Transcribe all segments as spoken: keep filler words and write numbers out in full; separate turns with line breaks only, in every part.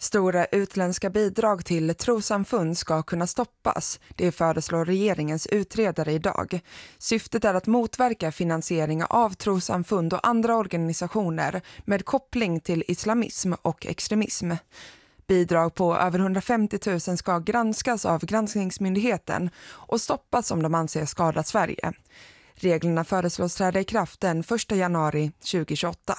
Stora utländska bidrag till trossamfund ska kunna stoppas. Det föreslår regeringens utredare idag. Syftet är att motverka finansiering av trossamfund och andra organisationer med koppling till islamism och extremism. Bidrag på över hundrafemtio tusen ska granskas av granskningsmyndigheten och stoppas om de anser skada Sverige. Reglerna föreslås träda i kraft den första januari tjugohundratjugoåtta.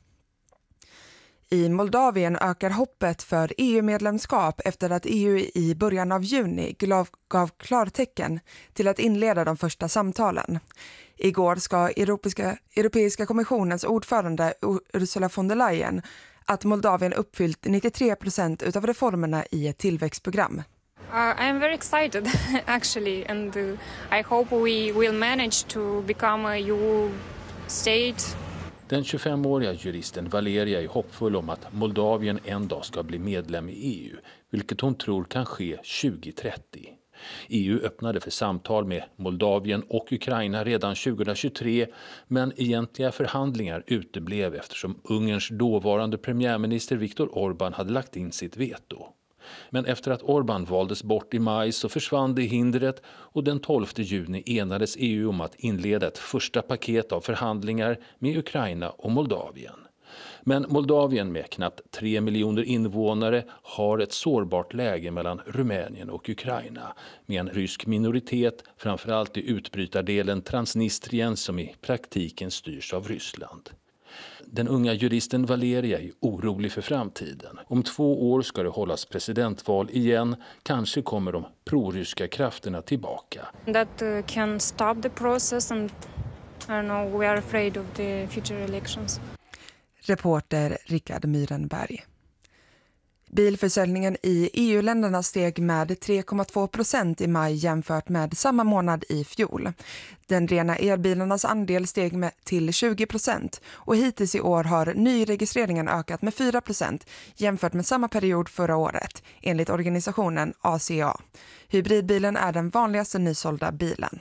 I Moldavien ökar hoppet för E U-medlemskap efter att E U i början av juni gav klartecken till att inleda de första samtalen. Igår ska Europeiska, Europeiska kommissionens ordförande Ursula von der Leyen att Moldavien uppfyllt nittiotre procent utav reformerna i ett tillväxtprogram.
Uh, I am very excited actually, and uh, I hope we will manage to become a E U state.
Den tjugofemåriga juristen Valeria är hoppfull om att Moldavien en dag ska bli medlem i E U, vilket hon tror kan ske tjugohundratrettio. E U öppnade för samtal med Moldavien och Ukraina redan tjugohundratjugotre, men egentliga förhandlingar uteblev eftersom Ungerns dåvarande premiärminister Viktor Orbán hade lagt in sitt veto. Men efter att Orbán valdes bort i maj så försvann det hindret, och den tolfte juni enades E U om att inleda ett första paket av förhandlingar med Ukraina och Moldavien. Men Moldavien med knappt tre miljoner invånare har ett sårbart läge mellan Rumänien och Ukraina med en rysk minoritet, framförallt i utbrytardelen Transnistrien som i praktiken styrs av Ryssland. Den unga juristen Valeria är orolig för framtiden. Om två år ska det hållas presidentval igen. Kanske kommer de proryska krafterna tillbaka.
That uh, can stop the process, and I don't know, we are afraid of the future elections.
Reporter Rickard Myrenberg. Bilförsäljningen i E U-länderna steg med tre komma två procent i maj jämfört med samma månad i fjol. Den rena elbilarnas andel steg med till tjugo procent, och hittills i år har nyregistreringen ökat med fyra procent jämfört med samma period förra året, enligt organisationen A C A. Hybridbilen är den vanligaste nysålda bilen.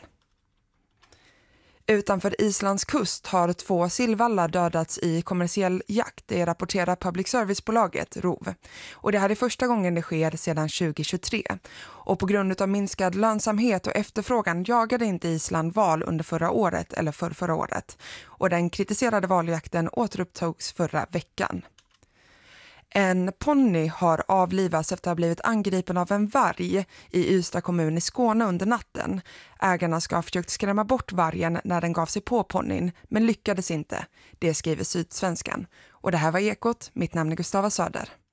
Utanför Islands kust har två sillvallar dödats i kommersiell jakt, det rapporterar public service-bolaget R O V. Och det här är första gången det sker sedan tjugohundratjugotre. Och på grund av minskad lönsamhet och efterfrågan jagade inte Island val under förra året eller för förra året. Och den kritiserade valjakten återupptogs förra veckan. En ponny har avlivats efter att ha blivit angripen av en varg i Ystad kommun i Skåne under natten. Ägarna ska ha försökt skrämma bort vargen när den gav sig på ponnyn, men lyckades inte. Det skriver Sydsvenskan. Och det här var Ekot. Mitt namn är Gustava Söder.